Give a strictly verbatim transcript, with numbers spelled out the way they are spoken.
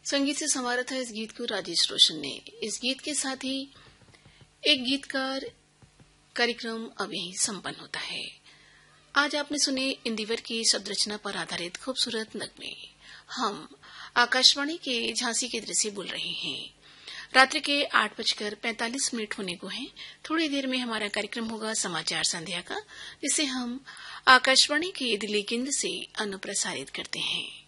संगीत से संवारा था इस गीत को राजेश रोशन ने। इस गीत के साथ ही एक गीतकार कार्यक्रम अब यहीं संपन्न होता है। आज आपने सुने इंदिवर की शब्द रचना पर आधारित खूबसूरत नगमे। हम आकाशवाणी के झांसी केंद्र से बोल रहे हैं। रात्रि के आठ बजकर पैंतालीस मिनट होने को हैं। थोड़ी देर में हमारा कार्यक्रम होगा समाचार संध्या का, जिसे हम आकाशवाणी के दिल्ली केंद्र से अनुप्रसारित करते हैं।